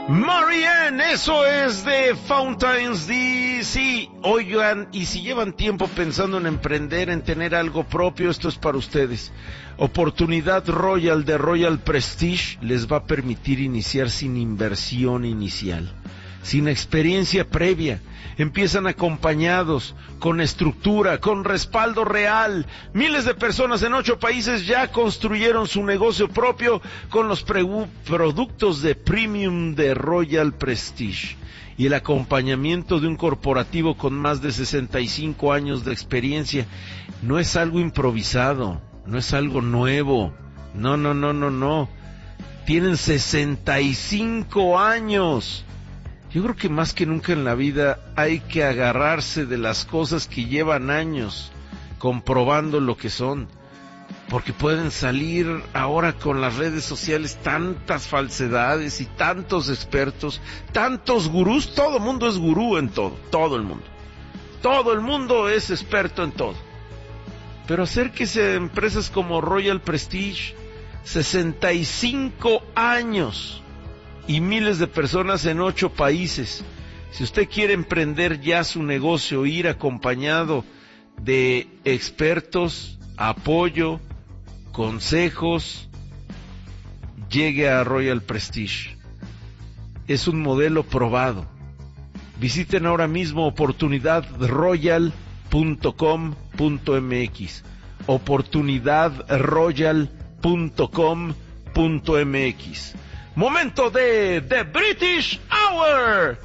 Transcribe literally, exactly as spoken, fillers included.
Marianne, eso es de Fountains D C. Oigan, y si llevan tiempo pensando en emprender, en tener algo propio, esto es para ustedes. Oportunidad Royal de Royal Prestige les va a permitir iniciar sin inversión inicial, sin experiencia previa. Empiezan acompañados, con estructura, con respaldo real. Miles de personas en ocho países ya construyeron su negocio propio con los pre- productos de premium de Royal Prestige y el acompañamiento de un corporativo con más de sesenta y cinco años de experiencia. No es algo improvisado, no es algo nuevo. No, no, no, no, no. Tienen sesenta y cinco años. Yo creo que más que nunca en la vida hay que agarrarse de las cosas que llevan años comprobando lo que son, porque pueden salir ahora con las redes sociales tantas falsedades y tantos expertos, tantos gurús. Todo el mundo es gurú en todo, todo el mundo. Todo el mundo es experto en todo. Pero acérquese a empresas como Royal Prestige, sesenta y cinco años. Y miles de personas en ocho países. Si usted quiere emprender ya su negocio, ir acompañado de expertos, apoyo, consejos, llegue a Royal Prestige. Es un modelo probado. Visiten ahora mismo oportunidad royal punto com punto m x, oportunidad royal punto com punto m x. Momento de The British Hour.